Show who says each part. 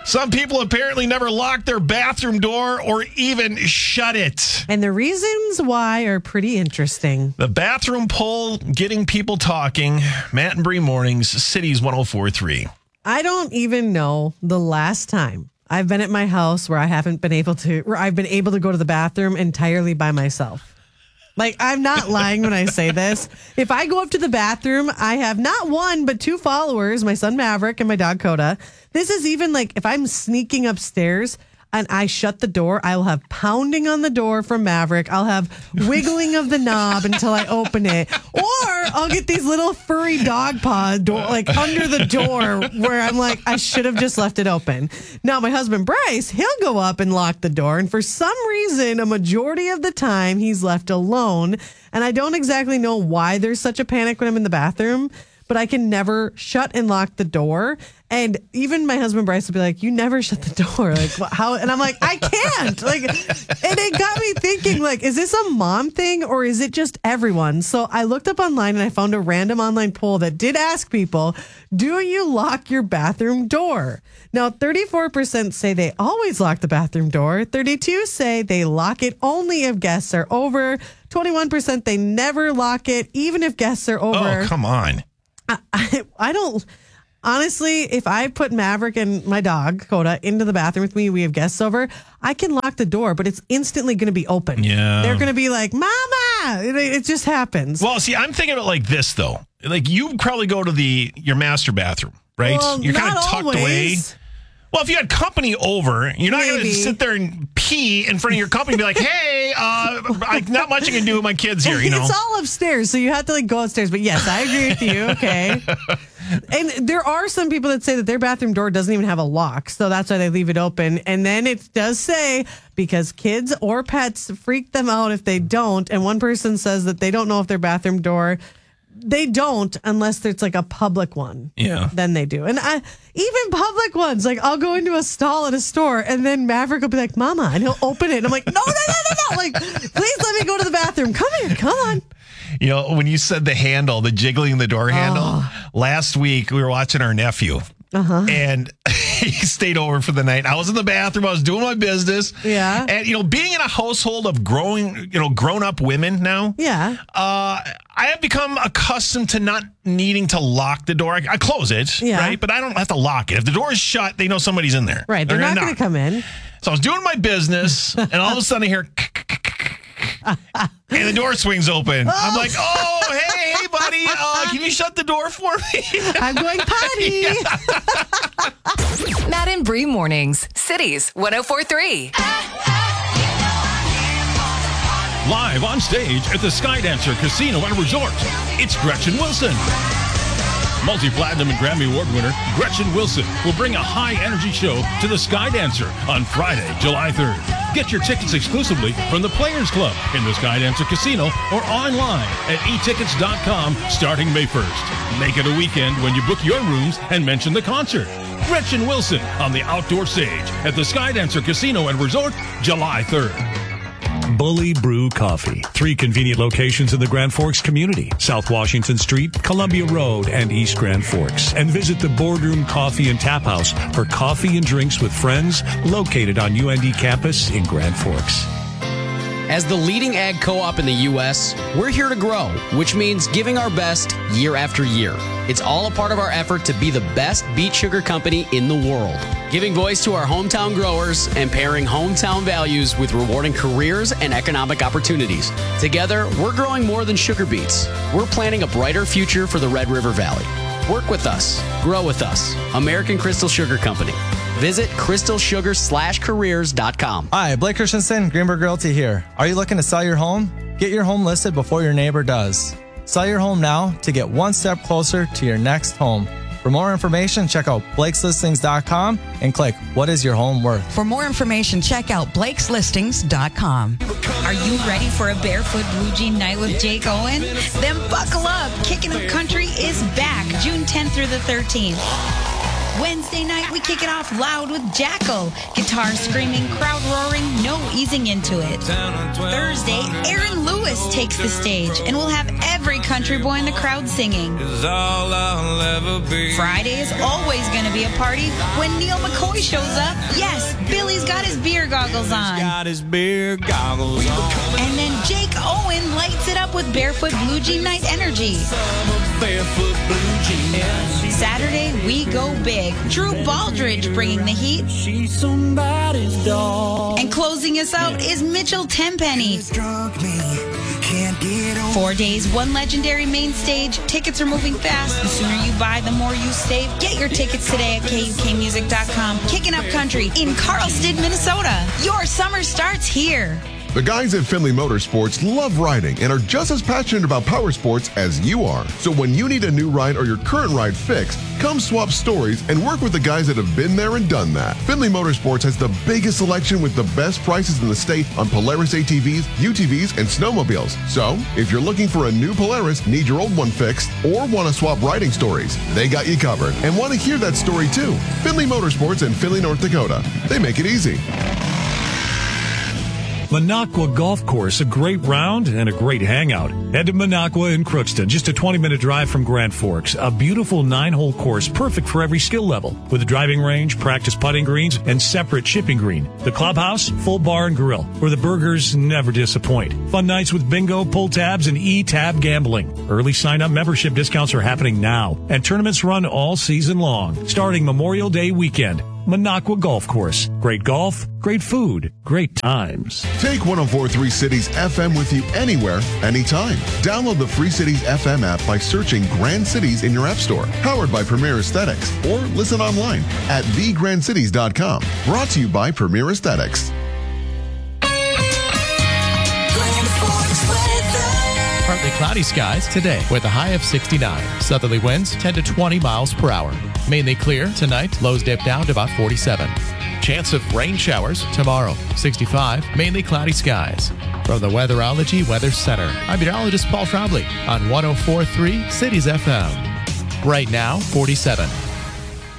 Speaker 1: Some people apparently never lock their bathroom door or even shut it.
Speaker 2: And the reasons why are pretty interesting.
Speaker 1: The bathroom poll getting people talking. Matt and Bree Mornings, Cities 104.3.
Speaker 2: I don't even know the last time I've been at my house where I've been able to go to the bathroom entirely by myself. Like, I'm not lying when I say this. If I go up to the bathroom, I have not one, but two followers, my son Maverick and my dog Coda. This is even like if I'm sneaking upstairs and I shut the door, I will have pounding on the door from Maverick. I'll have wiggling of the knob until I open it. Or I'll get these little furry dog paw like under the door where I'm like, I should have just left it open. Now, my husband Bryce, he'll go up and lock the door. And for some reason, a majority of the time, he's left alone. And I don't exactly know why there's such a panic when I'm in the bathroom, but I can never shut and lock the door. And even my husband Bryce will be like, "You never shut the door." Like, how? And I'm like, I can't. Like, and it got me thinking, like, is this a mom thing or is it just everyone? So I looked up online and I found a random online poll that did ask people, do you lock your bathroom door? Now, 34% say they always lock the bathroom door. 32% say they lock it only if guests are over. 21% they never lock it, even if guests are over.
Speaker 1: Oh, come on.
Speaker 2: I don't. Honestly, if I put Maverick and my dog, Coda, into the bathroom with me, we have guests over, I can lock the door, but it's instantly going to be open.
Speaker 1: Yeah.
Speaker 2: They're going to be like, Mama! It just happens.
Speaker 1: Well, see, I'm thinking of it like this, though. Like, you probably go to your master bathroom, right?
Speaker 2: Well,
Speaker 1: you're kind of
Speaker 2: not
Speaker 1: tucked
Speaker 2: always.
Speaker 1: away. Well, if you had company over, you're not going to
Speaker 2: Maybe.
Speaker 1: sit there and pee in front of your company and be like, hey, not much I can do with my kids here, you know?
Speaker 2: It's all upstairs, so you have to go upstairs. But yes, I agree with you. Okay. And there are some people that say that their bathroom door doesn't even have a lock, so that's why they leave it open. And then it does say because kids or pets freak them out if they don't. And one person says that they don't know if their bathroom door, they don't unless it's like a public one.
Speaker 1: Yeah.
Speaker 2: Then they do. And even public ones, like I'll go into a stall at a store and then Maverick will be like, Mama, and he'll open it. And I'm like, no. Like, please let me go to the bathroom. Come here. Come on.
Speaker 1: You know, when you said the handle, the jiggling the door handle, last week we were watching our nephew. And he stayed over for the night. I was in the bathroom. I was doing my business.
Speaker 2: Yeah.
Speaker 1: And, you know, being in a household of grown up women now.
Speaker 2: Yeah.
Speaker 1: I have become accustomed to not needing to lock the door. I close it, right? But I don't have to lock it. If the door is shut, they know somebody's in there.
Speaker 2: Right. They're not going to come in.
Speaker 1: So I was doing my business, and all of a sudden I hear, and the door swings open. I'm like, oh, hey, buddy, can you shut the door for me?
Speaker 2: I'm going potty.
Speaker 3: Matt and Bree Mornings, Cities 104.3.
Speaker 4: Live on stage at the Skydancer Casino and Resort, it's Gretchen Wilson. Multi-platinum and Grammy Award winner Gretchen Wilson will bring a high-energy show to the Skydancer on Friday, July 3rd. Get your tickets exclusively from the Players Club in the Skydancer Casino or online at etickets.com starting May 1st. Make it a weekend when you book your rooms and mention the concert. Gretchen Wilson on the outdoor stage at the Skydancer Casino and Resort, July 3rd.
Speaker 5: Bully Brew Coffee. 3 convenient locations in the Grand Forks community. South Washington Street, Columbia Road, and East Grand Forks. And visit the Boardroom Coffee and Tap House for coffee and drinks with friends located on UND campus in Grand Forks.
Speaker 6: As the leading ag co-op in the U.S., we're here to grow, which means giving our best year after year. It's all a part of our effort to be the best beet sugar company in the world, giving voice to our hometown growers and pairing hometown values with rewarding careers and economic opportunities. Together, we're growing more than sugar beets. We're planning a brighter future for the Red River Valley. Work with us. Grow with us. American Crystal Sugar Company. Visit crystalsugar/careers.com.
Speaker 7: Hi, Blake Christensen, Greenberg Realty here. Are you looking to sell your home? Get your home listed before your neighbor does. Sell your home now to get one step closer to your next home. For more information, check out blakeslistings.com and click What is your home worth?
Speaker 8: For more information, check out blakeslistings.com.
Speaker 9: Are you ready for a Barefoot Blue Jean night with Jake Owen? Then buckle up. Kicking the Country is back June 10th through the 13th. Wednesday night, we kick it off loud with Jackal. Guitar screaming, crowd roaring, no easing into it. Thursday, Aaron Lewis takes the stage, and we'll have every country boy in the crowd singing. Friday is always going to be a party when Neil McCoy shows up. Yes, Billy's got his beer goggles on. And then Jake Owen lights it up with Barefoot Blue Jean Night Energy. Saturday, we go big. Drew Baldridge bringing the heat. And closing us out is Mitchell Tenpenny. 4 days, one legendary main stage. Tickets are moving fast. The sooner you buy, the more you save. Get your tickets today at KUKmusic.com. Kicking Up Country in Carlsted, Minnesota. Your summer starts here.
Speaker 10: The guys at Finley Motorsports love riding and are just as passionate about power sports as you are. So when you need a new ride or your current ride fixed, come swap stories and work with the guys that have been there and done that. Finley Motorsports has the biggest selection with the best prices in the state on Polaris ATVs, UTVs, and snowmobiles. So if you're looking for a new Polaris, need your old one fixed, or want to swap riding stories, they got you covered and want to hear that story too. Finley Motorsports in Finley, North Dakota. They make it easy.
Speaker 5: Minocqua Golf Course, a great round and a great hangout. Head to Minocqua in Crookston, just a 20-minute drive from Grand Forks. A beautiful 9-hole course, perfect for every skill level, with a driving range, practice putting greens, and separate chipping green. The clubhouse, full bar and grill, where the burgers never disappoint. Fun nights with bingo, pull tabs, and e-tab gambling. Early sign-up membership discounts are happening now, and tournaments run all season long, starting Memorial Day weekend. Minocqua Golf Course. Great golf, great food, great times.
Speaker 10: Take 104.3 Cities FM with you anywhere, anytime. Download the Free Cities FM app by searching Grand Cities in your app store. Powered by Premier Aesthetics. Or listen online at thegrandcities.com. Brought to you by Premier Aesthetics.
Speaker 11: Partly cloudy skies today with a high of 69. Southerly winds 10 to 20 miles per hour. Mainly clear tonight. Lows dip down to about 47. Chance of rain showers tomorrow. 65. Mainly cloudy skies. From the Weatherology Weather Center, I'm meteorologist Paul Trombley on 104.3 Cities FM. Right now, 47.